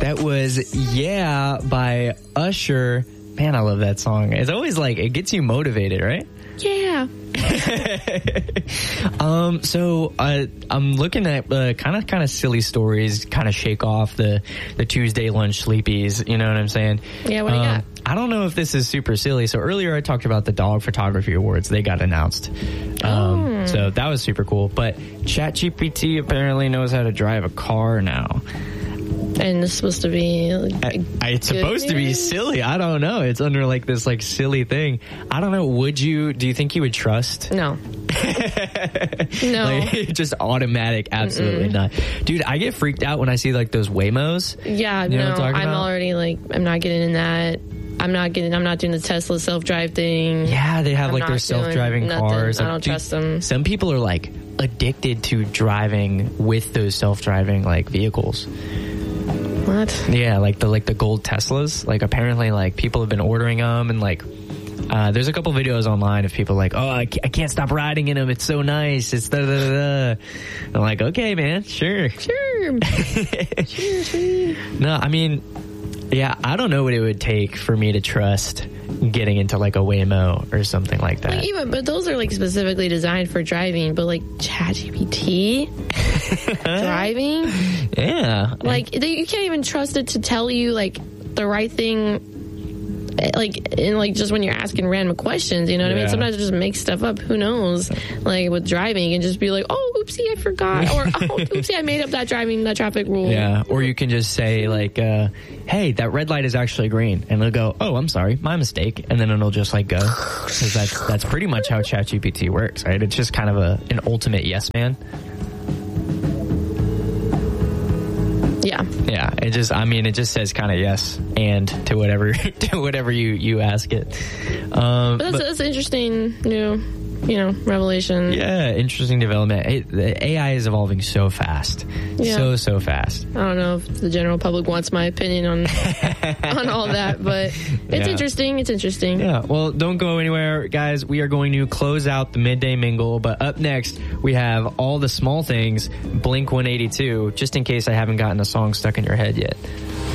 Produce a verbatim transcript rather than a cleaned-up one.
That was Yeah by Usher. Man, I love that song. It's always like, it gets you motivated, right? Yeah. um, so uh, I'm looking at uh, kind of kind of silly stories, kind of shake off the, the Tuesday lunch sleepies. You know what I'm saying? Yeah, what do you um, got? I don't know if this is super silly. So earlier I talked about the Dog Photography Awards. They got announced. Um, oh. So that was super cool. But ChatGPT apparently knows how to drive a car now. And it's supposed to be like, I, I, it's supposed news? to be silly. I don't know. It's under like this like silly thing. I don't know. Would you, do you think you would trust? No. No. Like, just automatic. Absolutely Mm-mm. not. Dude, I get freaked out when I see like those Waymos. Yeah, you know no. I'm, I'm about? already like, I'm not getting in that. I'm not getting, I'm not doing the Tesla self-drive thing. Yeah, they have I'm like their self-driving cars. I Like, don't dude, trust them. Some people are like addicted to driving with those self-driving like vehicles. What? Yeah, like the like the gold Teslas. Like apparently, like people have been ordering them, and like uh, there's a couple videos online of people like, oh, I can't, I can't stop riding in them. It's so nice. It's da da da da. I'm like, okay, man, sure, sure, sure, sure. No, I mean, yeah, I don't know what it would take for me to trust getting into like a Waymo or something like that. Like even, but those are like specifically designed for driving. But like ChatGPT driving, yeah, like they, you can't even trust it to tell you like the right thing. Like and like just when you're asking random questions, you know what yeah. I mean? Sometimes it just makes stuff up. Who knows? Like with driving, you can just be like, "Oh, oopsie, I forgot," or "Oh, oopsie, I made up that driving that traffic rule." Yeah, or you can just say like, uh, "Hey, that red light is actually green," and it'll go, "Oh, I'm sorry, my mistake," and then it'll just like go, because that's that's pretty much how ChatGPT works, right? It's just kind of a an ultimate yes man. Yeah. Yeah. It just, I mean, it just says kind of yes and to whatever, to whatever you, you ask it. Um, but that's, but, that's interesting new, you know, revelation. Yeah. Interesting development. It, the A I is evolving so fast. Yeah. So, so fast. I don't know if the general public wants my opinion on, on all that, but it's yeah. interesting. It's interesting. Yeah. Well, don't go anywhere, guys. We are going to close out the midday mingle, but up next we have All the Small Things, Blink one eighty-two, just in case I haven't gotten a song stuck in your head yet.